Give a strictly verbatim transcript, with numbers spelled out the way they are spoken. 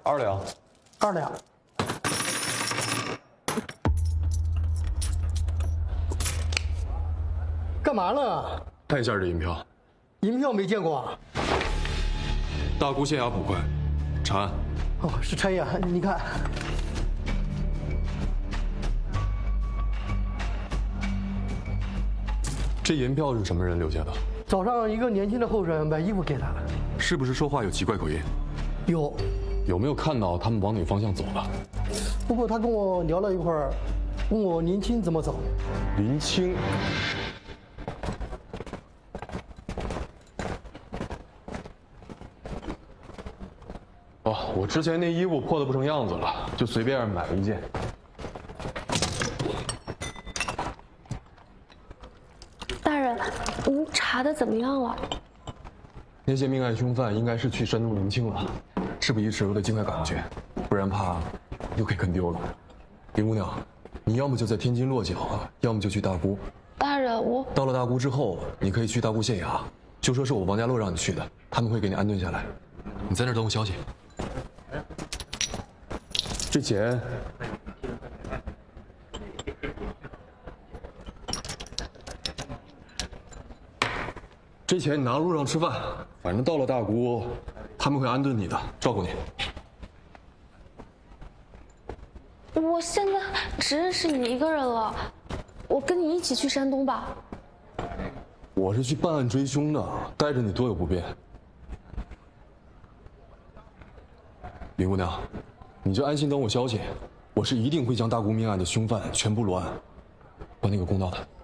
二两。 二两。干嘛呢？ 看一下这银票。 银票没见过啊。 大沽县衙捕快，查案。 哦，是差呀，你看。 这银票是什么人留下的？ 早上一个年轻的后生买衣服给他。 是不是说话有奇怪口音？ 有。 有没有看到他们往哪个方向走的？ 不过他跟我聊了一会儿，问我林青怎么走。 林青。哦，我之前那衣服破的不成样子了，就随便买了一件。 您查的怎么样了？ 那些命案凶犯应该是去山东临清了，事不宜迟，我得尽快赶过去，不然怕又给跟丢了。林姑娘，你要么就在天津落脚，要么就去大沽。 大人，我到了大沽之后，你可以去大沽县衙，就说是我王家洛让你去的，他们会给你安顿下来。你在那儿等我消息。这钱。 这钱你拿路上吃饭，反正到了大沽，他们会安顿你的，照顾你。 我现在只认识你一个人了，我跟你一起去山东吧。 我是去办案追凶的，带着你多有不便。林姑娘，你就安心等我消息，我是一定会将大沽命案的凶犯全部落案，还你个公道的。